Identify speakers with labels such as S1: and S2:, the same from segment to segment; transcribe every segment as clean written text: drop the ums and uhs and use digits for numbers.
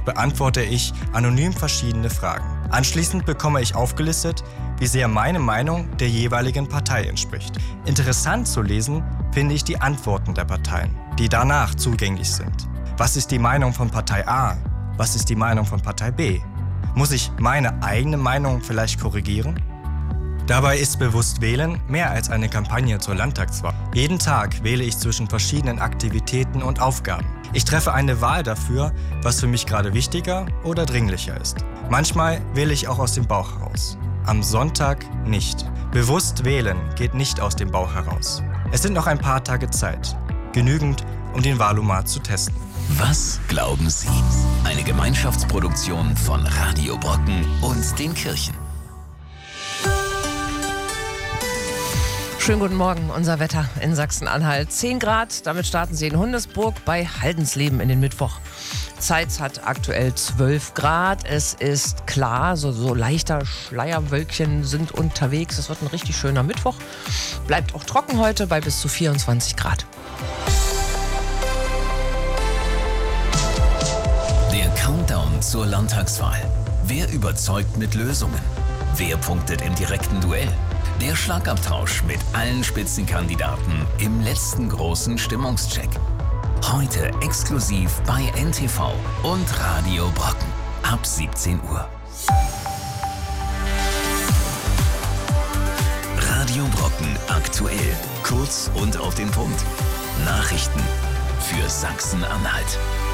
S1: beantworte ich anonym verschiedene Fragen. Anschließend bekomme ich aufgelistet, wie sehr meine Meinung der jeweiligen Partei entspricht. Interessant zu lesen finde ich die Antworten der Parteien, die danach zugänglich sind. Was ist die Meinung von Partei A? Was ist die Meinung von Partei B? Muss ich meine eigene Meinung vielleicht korrigieren? Dabei ist bewusst wählen mehr als eine Kampagne zur Landtagswahl. Jeden Tag wähle ich zwischen verschiedenen Aktivitäten und Aufgaben. Ich treffe eine Wahl dafür, was für mich gerade wichtiger oder dringlicher ist. Manchmal wähle ich auch aus dem Bauch heraus. Am Sonntag nicht. Bewusst wählen geht nicht aus dem Bauch heraus. Es sind noch ein paar Tage Zeit. Genügend, um den Wahlomat zu testen.
S2: Was glauben Sie? Eine Gemeinschaftsproduktion von Radio Brocken und den Kirchen.
S3: Schönen guten Morgen, unser Wetter in Sachsen-Anhalt. 10 Grad, damit starten Sie in Hundesburg bei Haldensleben in den Mittwoch. Zeitz hat aktuell 12 Grad. Es ist klar, so leichter Schleierwölkchen sind unterwegs. Es wird ein richtig schöner Mittwoch. Bleibt auch trocken heute bei bis zu 24 Grad.
S2: Der Countdown zur Landtagswahl. Wer überzeugt mit Lösungen? Wer punktet im direkten Duell? Der Schlagabtausch mit allen Spitzenkandidaten im letzten großen Stimmungscheck. Heute exklusiv bei NTV und Radio Brocken ab 17 Uhr. Radio Brocken aktuell. Kurz und auf den Punkt. Nachrichten für Sachsen-Anhalt.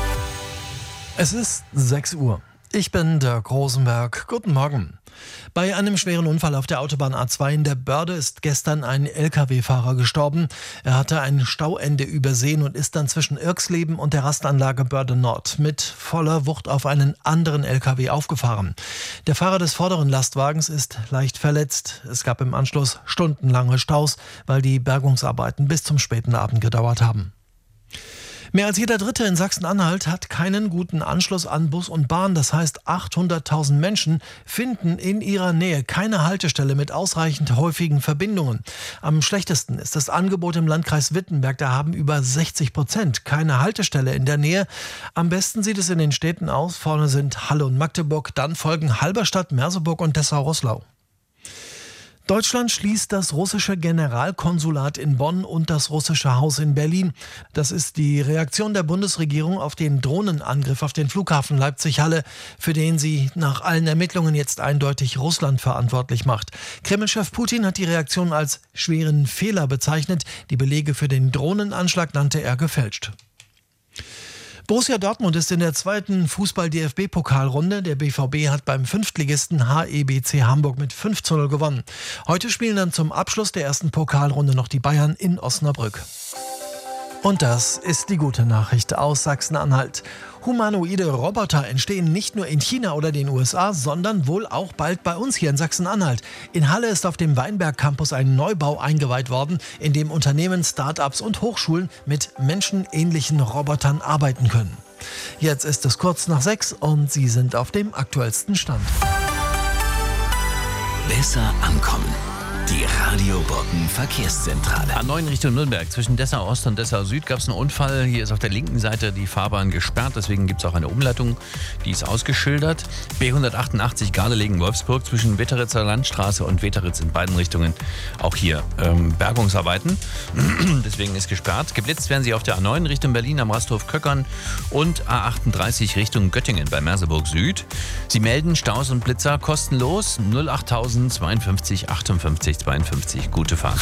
S4: Es ist 6 Uhr. Ich bin Dirk Rosenberg. Guten Morgen. Bei einem schweren Unfall auf der Autobahn A2 in der Börde ist gestern ein Lkw-Fahrer gestorben. Er hatte ein Stauende übersehen und ist dann zwischen Irksleben und der Rastanlage Börde Nord mit voller Wucht auf einen anderen Lkw aufgefahren. Der Fahrer des vorderen Lastwagens ist leicht verletzt. Es gab im Anschluss stundenlange Staus, weil die Bergungsarbeiten bis zum späten Abend gedauert haben. Mehr als jeder Dritte in Sachsen-Anhalt hat keinen guten Anschluss an Bus und Bahn. Das heißt, 800.000 Menschen finden in ihrer Nähe keine Haltestelle mit ausreichend häufigen Verbindungen. Am schlechtesten ist das Angebot im Landkreis Wittenberg. Da haben über 60% keine Haltestelle in der Nähe. Am besten sieht es in den Städten aus. Vorne sind Halle und Magdeburg, dann folgen Halberstadt, Merseburg und Dessau-Roßlau. Deutschland schließt das russische Generalkonsulat in Bonn und das russische Haus in Berlin. Das ist die Reaktion der Bundesregierung auf den Drohnenangriff auf den Flughafen Leipzig-Halle, für den sie nach allen Ermittlungen jetzt eindeutig Russland verantwortlich macht. Kreml-Chef Putin hat die Reaktion als schweren Fehler bezeichnet. Die Belege für den Drohnenanschlag nannte er gefälscht. Borussia Dortmund ist in der zweiten Fußball-DFB-Pokalrunde. Der BVB hat beim Fünftligisten HEBC Hamburg mit 5:0 gewonnen. Heute spielen dann zum Abschluss der ersten Pokalrunde noch die Bayern in Osnabrück. Und das ist die gute Nachricht aus Sachsen-Anhalt. Humanoide Roboter entstehen nicht nur in China oder den USA, sondern wohl auch bald bei uns hier in Sachsen-Anhalt. In Halle ist auf dem Weinberg Campus ein Neubau eingeweiht worden, in dem Unternehmen, Start-ups und Hochschulen mit menschenähnlichen Robotern arbeiten können. Jetzt ist es kurz nach 6 und Sie sind auf dem aktuellsten Stand.
S2: Besser ankommen. Die Radio Brocken Verkehrszentrale.
S5: A9 Richtung Nürnberg. Zwischen Dessau Ost und Dessau Süd gab es einen Unfall. Hier ist auf der linken Seite die Fahrbahn gesperrt. Deswegen gibt es auch eine Umleitung. Die ist ausgeschildert. B188 Gardelegen-Wolfsburg zwischen Wetteritzer Landstraße und Wetteritz in beiden Richtungen. Auch hier Bergungsarbeiten. Deswegen ist gesperrt. Geblitzt werden sie auf der A9 Richtung Berlin am Rasthof Köckern und A38 Richtung Göttingen bei Merseburg Süd. Sie melden Staus und Blitzer kostenlos 08000 52 58 52. Gute Fahrt.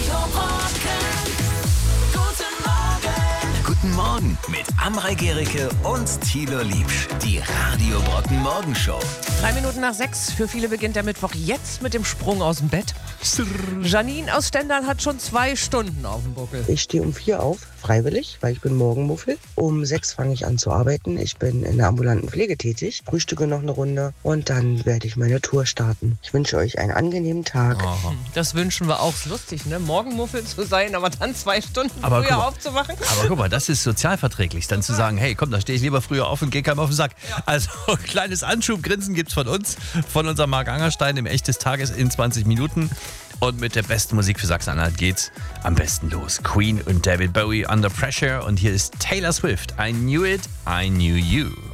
S2: Guten Morgen mit Amrei Gericke und Thilo Liebsch. Die Radio Brocken Morgenshow.
S3: 3 Minuten nach 6. Für viele beginnt der Mittwoch jetzt mit dem Sprung aus dem Bett. Janine aus Stendal hat schon 2 Stunden auf dem Buckel.
S6: Ich stehe um 4 auf, freiwillig, weil ich bin Morgenmuffel. Um 6 fange ich an zu arbeiten. Ich bin in der ambulanten Pflege tätig, frühstücke noch eine Runde und dann werde ich meine Tour starten. Ich wünsche euch einen angenehmen Tag.
S3: Das wünschen wir auch. Ist lustig, ne? Morgenmuffel zu sein, aber dann 2 Stunden früher aufzuwachen.
S5: Aber guck mal, das ist sozialverträglich, dann zu sagen, hey, komm, da stehe ich lieber früher auf und gehe keinem auf den Sack. Ja. Also, kleines Anschubgrinsen gibt's von uns, von unserem Marc Angerstein im Echt des Tages in 20 Minuten. Und mit der besten Musik für Sachsen-Anhalt geht's am besten los. Queen und David Bowie, Under Pressure. Und hier ist Taylor Swift. I knew it, I knew you.